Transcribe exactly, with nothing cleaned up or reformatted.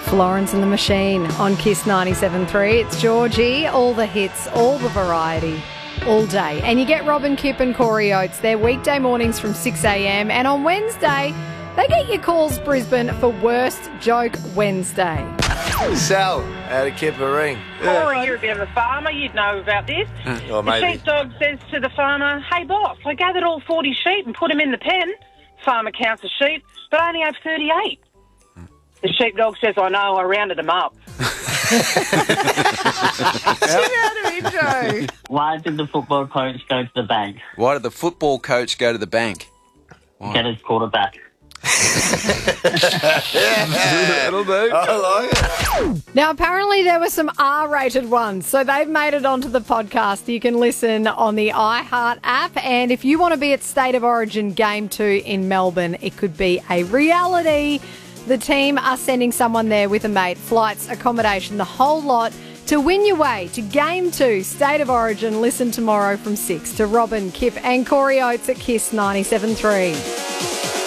Florence and the Machine on Kiss ninety-seven point three. It's Georgie, all the hits, all the variety, all day. And you get Robin, Kip and Corey Oates. They're weekday mornings from six a.m. And on Wednesday, they get your calls, Brisbane, for Worst Joke Wednesday. Sal, out of Kippa-ring. Corey, you're a bit of a farmer. You'd know about this. Oh, the maybe. sheepdog says to the farmer, "Hey, boss, I gathered all forty sheep and put them in the pen." Farmer counts the sheep, but only have thirty-eight. The sheepdog says, "I know, I rounded them up." Why did the football coach go to the bank? Why did the football coach go to the bank? Why? Get his quarterback. That'll do. I like it. Now, apparently there were some R-rated ones, so they've made it onto the podcast. You can listen on the iHeart app, and if you want to be at State of Origin Game two in Melbourne, it could be a reality. The team are sending someone there with a mate, flights, accommodation, the whole lot, to win your way to Game two, State of Origin. Listen tomorrow from six to Robin, Kip and Corey Oates at Kiss ninety-seven point three.